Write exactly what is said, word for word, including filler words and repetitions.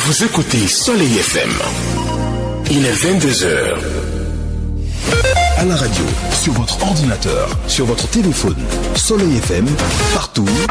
Vous écoutez Soleil F M. Il est vingt-deux heures. À la radio, sur votre ordinateur, sur votre téléphone, Soleil F M, partout.